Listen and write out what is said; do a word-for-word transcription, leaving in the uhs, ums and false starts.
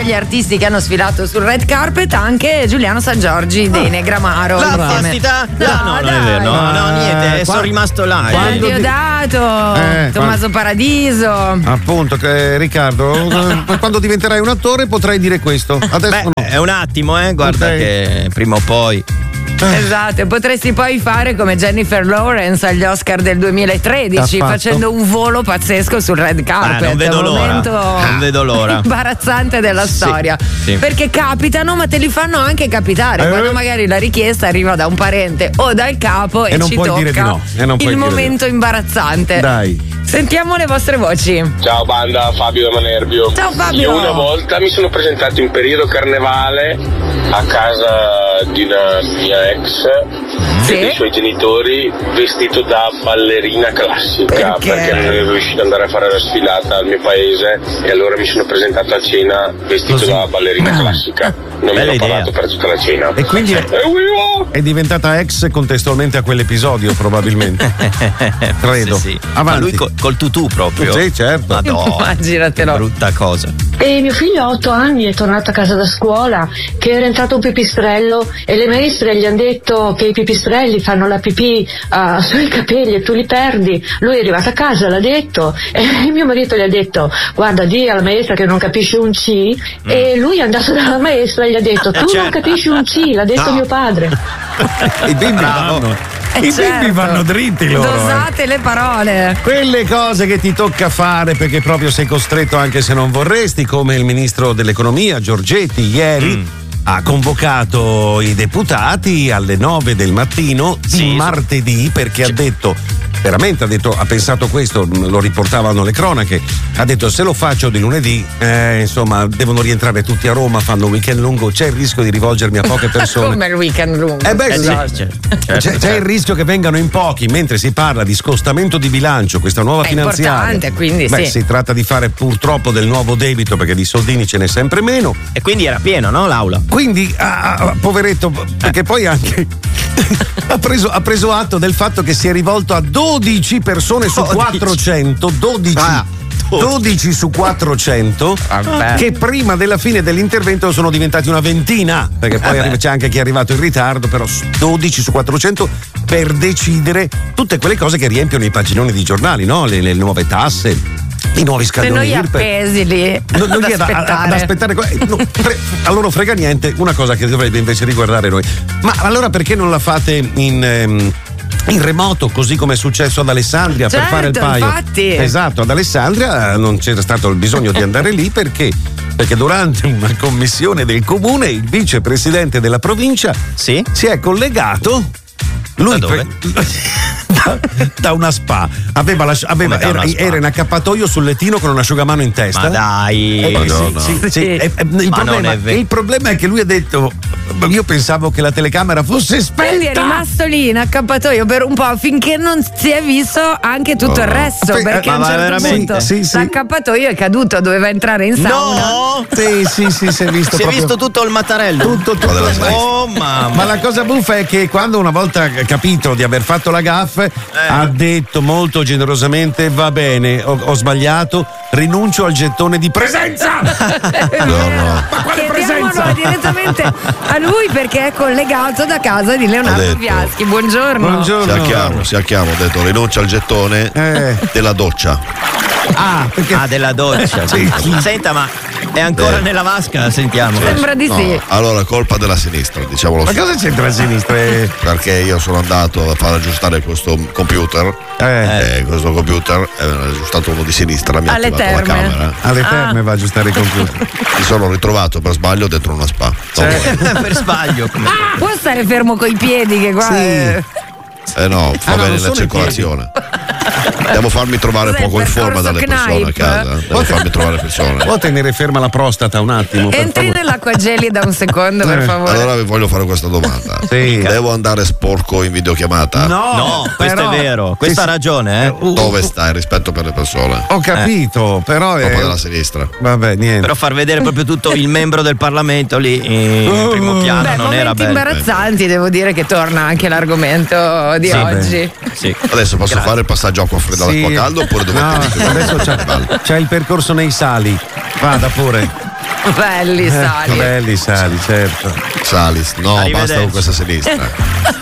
gli artisti che hanno sfilato sul red carpet anche Giuliano Sangiorgi dei Negramaro. La vastità? No, no, non è vero, no, no, niente, qua- sono rimasto là. quando Eh, di- Diodato, Eh, Tommaso Paradiso. Appunto, che, Riccardo, eh, quando diventerai un attore potrai dire questo. Adesso Beh, no. è un attimo, eh, guarda Ok. che prima o poi. Esatto, e potresti poi fare come Jennifer Lawrence agli Oscar del duemilatredici, Ha fatto. facendo un volo pazzesco sul red carpet. Ah, non vedo un l'ora. momento Non vedo l'ora. imbarazzante della Sì, storia. sì. Perché capitano, ma te li fanno anche capitare. Eh. Quando magari la richiesta arriva da un parente o dal capo e, E non ci puoi tocca dire di no, e non puoi il dire di momento imbarazzante. Dai. Sentiamo le vostre voci. Ciao banda, Fabio da Manerbio. Ciao, Fabio. Io una volta mi sono presentato in periodo carnevale a casa di una mia ex Sì? e dei suoi genitori vestito da ballerina classica Perché? non ero riuscito ad andare a fare la sfilata al mio paese e allora mi sono presentato a cena vestito Così. da ballerina classica. Non mi Bella hanno idea. parlato per tutta la cena. E quindi è, E uivo! è diventata ex contestualmente a quell'episodio, probabilmente. Credo. Sì, sì. Ma Avanti. lui col, col tutù proprio. Sì, certo. Madonna, Immaginatelo. brutta cosa. E mio figlio a otto anni è tornato a casa da scuola che era entrato un pipistrello e le maestre gli hanno detto che i pipistrelli fanno la pipì uh, sui capelli e tu li perdi. Lui è arrivato a casa, l'ha detto e mio marito gli ha detto guarda di alla maestra che non capisce un C e lui è andato dalla maestra e gli ha detto tu non certo. capisci un C, l'ha detto No. mio padre. I bimbi vanno. Eh, I certo. bimbi vanno dritti loro. eh. Dosate le parole. Quelle cose che ti tocca fare perché proprio sei costretto anche se non vorresti, come il ministro dell'economia Giorgetti ieri Mm. ha convocato i deputati alle nove del mattino di Sì, martedì perché ha detto, veramente ha detto, ha pensato questo, lo riportavano le cronache, ha detto se lo faccio di lunedì, eh, insomma devono rientrare tutti a Roma, fanno un weekend lungo, c'è il rischio di rivolgermi a poche persone. Come il weekend lungo. Eh beh, Eh, sì. certo, certo, C'è, c'è il rischio che vengano in pochi mentre si parla di scostamento di bilancio, questa nuova È finanziaria. importante, quindi Beh, sì. si tratta di fare purtroppo del nuovo debito perché di soldini ce n'è sempre meno. E quindi era pieno, no, l'aula? Quindi, ah, ah, poveretto, perché poi anche ha, preso, ha preso atto del fatto che si è rivolto a dodici persone su dodici. quattrocento, dodici. Ah, dodici su quattrocento Vabbè. che prima della fine dell'intervento sono diventati una ventina perché poi Eh beh. arriva- c'è anche chi è arrivato in ritardo, però dodici su quattrocento per decidere tutte quelle cose che riempiono i paginoni di giornali, no? le, le nuove tasse, i nuovi Se scaldoni noi I R P E F. appesi lì No, non ad gli è da- aspettare. ad aspettare que- no, fre- a loro frega niente, una cosa che dovrebbe invece riguardare noi. Ma allora perché non la fate in ehm, in remoto, così come è successo ad Alessandria, per Certo, fare il paio? infatti. Esatto, ad Alessandria eh, non c'era stato il bisogno di andare lì perché perché durante una commissione del comune il vicepresidente della provincia Sì? si è collegato. Lui Da dove? per- da, da una spa aveva, lasci- aveva- Come da era, una spa? era in accappatoio sul lettino con un asciugamano in testa. Ma dai. Eh, Madonna. sì, sì, sì. Sì. Eh, eh, il, Ma non problema, è vero. il problema è che lui ha detto io pensavo che la telecamera fosse Quindi è spenta. rimasto lì in accappatoio per un po' finché non si è visto anche tutto il resto. Aspe- Perché eh, a un ma certo veramente? punto Sì, sì. l'accappatoio è caduto, doveva entrare in sauna. No! Sì, sì, sì, si è visto Si è proprio- visto tutto il mattarello? tutto, tutto. Oh mamma. Ma la cosa buffa è che quando una volta capito di aver fatto la gaffe ha detto molto generosamente va bene, ho, ho sbagliato, rinuncio al gettone di presenza. No, no. Ma quale presenza? direttamente a lui perché è collegato da casa di Leonardo Ha detto. Fiaschi. Buongiorno. Buongiorno. Siacchiamo, siacchiamo, ho detto rinuncia al gettone Eh. della doccia. Ah, perché Ah, della doccia. Sì. Senta, ma è ancora Eh. nella vasca? Sentiamo. Sembra di No, sì. allora colpa della sinistra, diciamolo ma subito. cosa c'entra a sinistra? Eh, Perché io sono andato a far aggiustare questo computer eh, e questo computer è aggiustato uno di sinistra, mi ha Alle attivato la terme. camera. alle Ah. terme va a aggiustare il computer. Mi sono ritrovato per sbaglio dentro una spa. Cioè, Per sbaglio. Come... Può stare fermo coi piedi che qua Sì. è- Eh no, fa Ah, no, bene non la sono i circolazione. Devo farmi trovare Cos'è, poco in il forma percorso dalle persone a Knipe? casa. Devo farmi trovare persone. può tenere ferma la prostata un attimo? per Entri favore? nell'acqua gelida un secondo, per Eh. favore. Allora vi voglio fare questa domanda. Sì. Devo andare sporco in videochiamata? No, No, questo però- è vero. Questa ha Sì, ragione, eh. uh, Dove sta il rispetto per le persone? Ho capito, però Colpa è. della sinistra. Vabbè, niente. Però far vedere proprio tutto il membro del Parlamento lì in primo piano Beh, non era momenti bello. imbarazzanti, devo dire che torna anche l'argomento di Sì, oggi. Sì. Adesso posso fare il passaggio acqua fredda all'acqua Sì. calda oppure dovete No, mettere- adesso c'è, c'è il percorso nei sali. Vada pure. Belli, Sali. Eh, belli, Sali, certo. Salis, no, basta con questa sinistra.